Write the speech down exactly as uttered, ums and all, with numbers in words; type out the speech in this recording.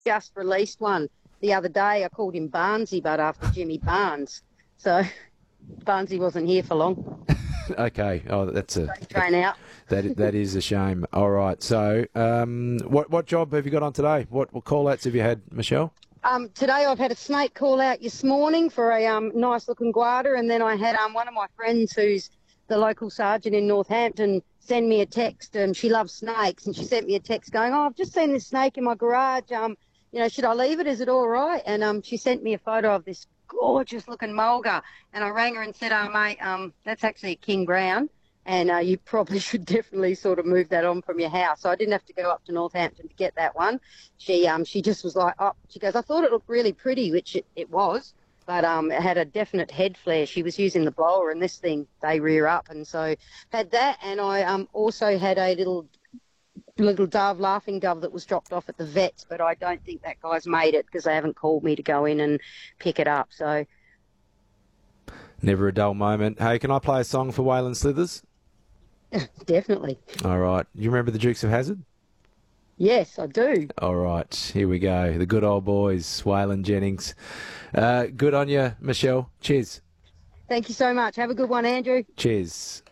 just released one the other day. I called him Barnesy, but after Jimmy Barnes. So Barnesy wasn't here for long. Okay. Oh, that's a train out. that that is a shame. All right. So, um, what what job have you got on today? What what call outs have you had, Michelle? Um, today I've had a snake call out this morning for a um, nice looking guada, and then I had um, one of my friends who's the local sergeant in Northampton send me a text, and she loves snakes, and she sent me a text going, oh, I've just seen this snake in my garage. Um, you know, should I leave it? Is it all right? And um, she sent me a photo of this gorgeous looking mulga, and I rang her and said, oh, mate, um, that's actually a king brown. And uh, you probably should definitely sort of move that on from your house. So I didn't have to go up to Northampton to get that one. She um she just was like, oh, she goes, I thought it looked really pretty, which it, it was, but um it had a definite head flare. She was using the blower, and this thing, they rear up, and so had that. And I um also had a little little dove, laughing dove, that was dropped off at the vets, but I don't think that guy's made it because they haven't called me to go in and pick it up. So never a dull moment. Hey, can I play a song for Waylon Slithers? Definitely. All right. You remember the Dukes of Hazzard? Yes, I do. All right. Here we go. The good old boys, Waylon Jennings. Uh, good on you, Michelle. Cheers. Thank you so much. Have a good one, Andrew. Cheers.